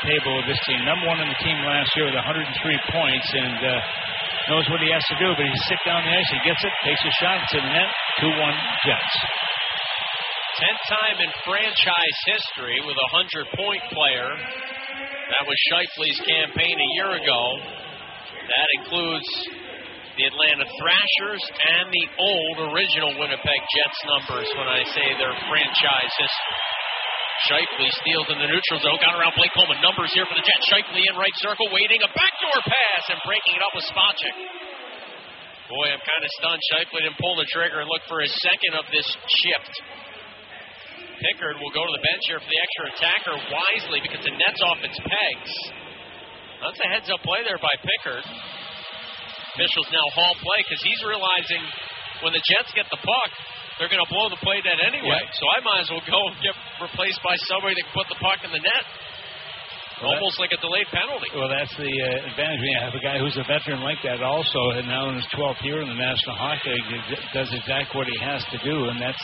the table with this team. Number one on the team last year with 103 points, and knows what he has to do, but he's sick down the ice. He gets it, takes a shot, it's in the net, 2-1 Jets. 10th time in franchise history with a 100-point player. That was Scheifele's campaign a year ago. That includes the Atlanta Thrashers and the old original Winnipeg Jets numbers when I say their franchise history. Scheifele steals in the neutral zone, got around Blake Coleman. Numbers here for the Jets. Scheifele in right circle, waiting, a backdoor pass, and breaking it up with Spacek. Boy, I'm kind of stunned. Scheifele didn't pull the trigger and look for his second of this shift. Pickard will go to the bench here for the extra attacker wisely because the net's off its pegs. That's a heads-up play there by Pickard. Officials now halt play because he's realizing when the Jets get the puck, they're going to blow the play dead anyway. Yep. So I might as well go and get replaced by somebody that can put the puck in the net. Almost like a delayed penalty. Well, that's the advantage when you have a guy who's a veteran like that also, and now in his 12th year in the National Hockey League, does exactly what he has to do, and that's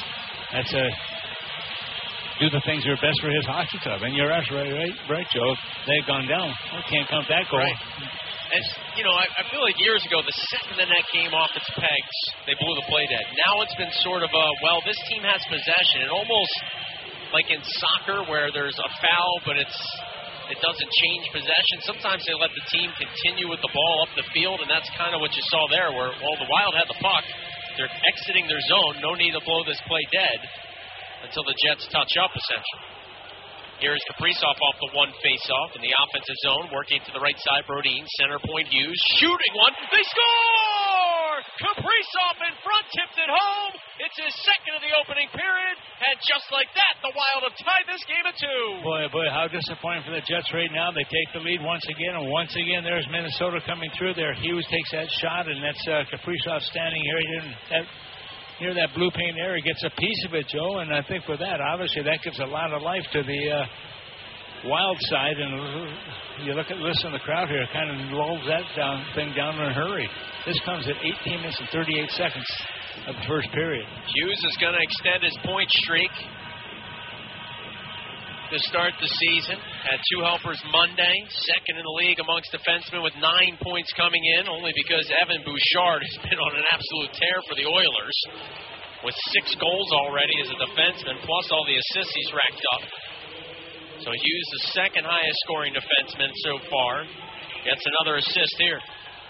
do the things that are best for his hockey club. And you're right, Joe. They've gone down. I can't count that goal. Right. And, you know, I feel like years ago, the second the net came off its pegs, they blew the play dead. Now it's been sort of this team has possession. And almost like in soccer where there's a foul, but it doesn't change possession. Sometimes they let the team continue with the ball up the field, and that's kind of what you saw there where, the Wild had the puck. They're exiting their zone. No need to blow this play dead until the Jets touch up, essentially. Here's Kaprizov off the one face-off in the offensive zone, working to the right side. Brodin, center point Hughes, shooting one. They score! Kaprizov in front, tipped it home. It's his second of the opening period, and just like that, the Wild have tied this game at 2. Boy, how disappointing for the Jets right now. They take the lead once again, and once again, there's Minnesota coming through there. Hughes takes that shot, and that's Kaprizov standing here. Near that blue paint area, gets a piece of it, Joe, and I think with that, obviously, that gives a lot of life to the Wild side, and you listen to the crowd here, it kind of lulls that thing down in a hurry. This comes at 18 minutes and 38 seconds of the first period. Hughes is going to extend his point streak to start the season. Had 2 helpers Monday, second in the league amongst defensemen with 9 points coming in, only because Evan Bouchard has been on an absolute tear for the Oilers with 6 goals already as a defenseman, plus all the assists he's racked up. So Hughes, the second highest scoring defenseman so far, gets another assist here.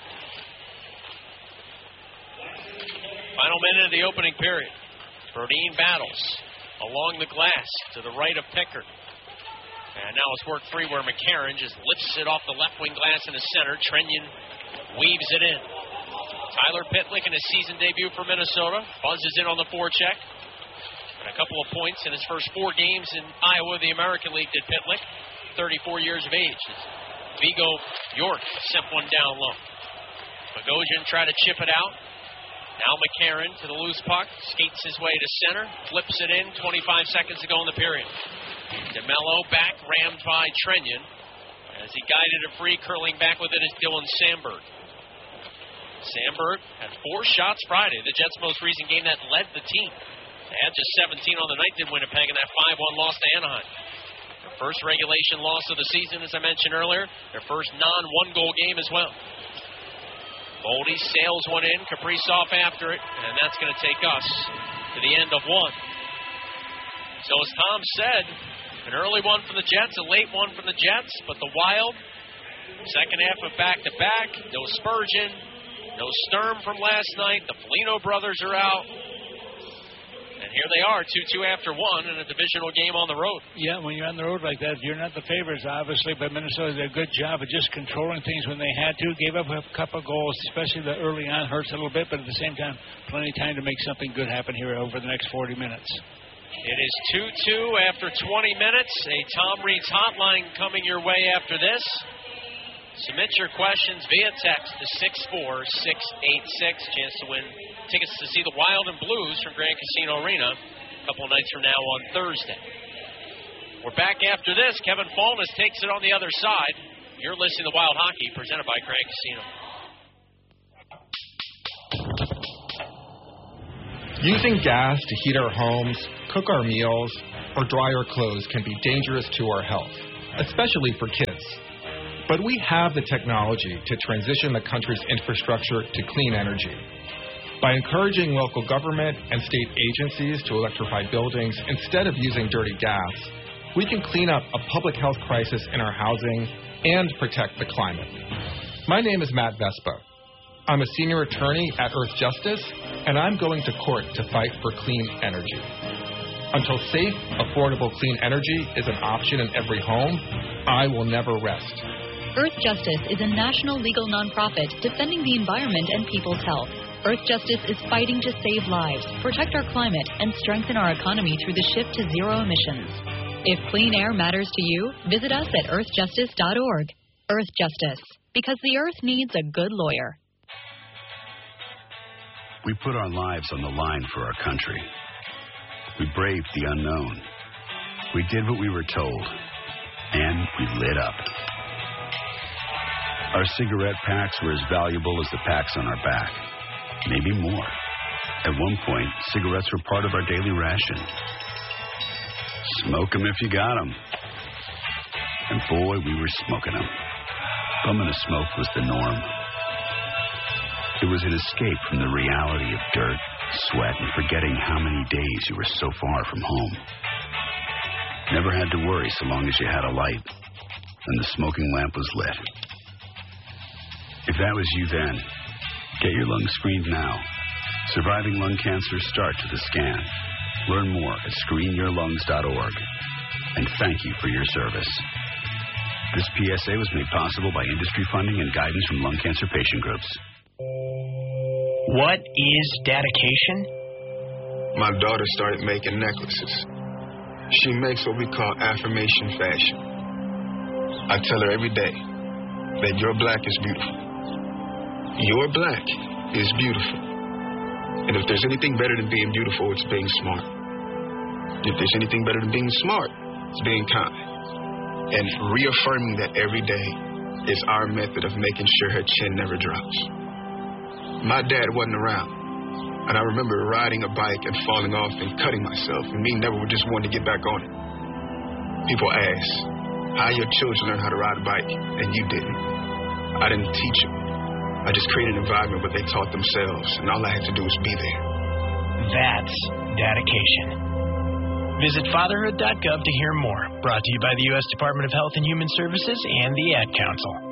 Final minute of the opening period. Brodin battles along the glass to the right of Pickard. And now it's work free where McCarron just lifts it off the left wing glass in the center. Trenyon weaves it in. Tyler Pitlick in his season debut for Minnesota. Buzzes in on the forecheck. And a couple of points in his first 4 games in Iowa, the American League, did Pitlick. 34 years of age. Vigo York sent one down low. Bogosian tried to chip it out. Now McCarron to the loose puck. Skates his way to center. Flips it in. 25 seconds to go in the period. DeMello back, rammed by Trenyon. As he guided it free, curling back with it is Dylan Samberg. Samberg had 4 shots Friday, the Jets' most recent game that led the team. They had just 17 on the night, did Winnipeg in that 5-1 loss to Anaheim. Their first regulation loss of the season, as I mentioned earlier. Their first non-one-goal game as well. Boldy sails one in, Kaprizov after it, and that's going to take us to the end of 1. So as Tom said, an early one for the Jets, a late one for the Jets, but the Wild, second half of back-to-back, no Spurgeon, no Sturm from last night, the Foligno brothers are out, and here they are, 2-2 after 1 in a divisional game on the road. Yeah, when you're on the road like that, you're not the favorites, obviously, but Minnesota did a good job of just controlling things when they had to, gave up a couple of goals, especially the early on hurts a little bit, but at the same time, plenty of time to make something good happen here over the next 40 minutes. It is 2-2 after 20 minutes. A Tom Reed's hotline coming your way after this. Submit your questions via text to 64686. Chance to win tickets to see the Wild and Blues from Grand Casino Arena a couple of nights from now on Thursday. We're back after this. Kevin Falness takes it on the other side. You're listening to Wild Hockey, presented by Grand Casino. Using gas to heat our homes, cook our meals, or dry our clothes can be dangerous to our health. especially for kids. But we have the technology to transition the country's infrastructure to clean energy. By encouraging local government and state agencies to electrify buildings instead of using dirty gas, we can clean up a public health crisis in our housing and protect the climate. My name is Matt Vespa. I'm a senior attorney at Earth Justice, and I'm going to court to fight for clean energy. Until safe, affordable clean energy is an option in every home, I will never rest. Earth Justice is a national legal nonprofit defending the environment and people's health. Earth Justice is fighting to save lives, protect our climate, and strengthen our economy through the shift to zero emissions. If clean air matters to you, visit us at earthjustice.org. Earth Justice, because the earth needs a good lawyer. We put our lives on the line for our country. We braved the unknown. We did what we were told. And we lit up. Our cigarette packs were as valuable as the packs on our back. Maybe more. At one point, cigarettes were part of our daily ration. Smoke 'em if you got 'em. And boy, we were smoking 'em. Bumming a smoke was the norm. It was an escape from the reality of dirt, sweat, and forgetting how many days you were so far from home. Never had to worry so long as you had a light and the smoking lamp was lit. If that was you then, get your lungs screened now. Surviving lung cancer starts with a scan. Learn more at screenyourlungs.org. And thank you for your service. This PSA was made possible by industry funding and guidance from lung cancer patient groups. What is dedication? My daughter started making necklaces. She makes what we call affirmation fashion. I tell her every day that your black is beautiful. Your black is beautiful. And if there's anything better than being beautiful, it's being smart. If there's anything better than being smart, it's being kind. And reaffirming that every day is our method of making sure her chin never drops. My dad wasn't around, and I remember riding a bike and falling off and cutting myself, and me never just wanted to get back on it. People ask, how your children learn how to ride a bike, and you didn't. I didn't teach them. I just created an environment where they taught themselves, and all I had to do was be there. That's dedication. Visit fatherhood.gov to hear more. Brought to you by the U.S. Department of Health and Human Services and the Ad Council.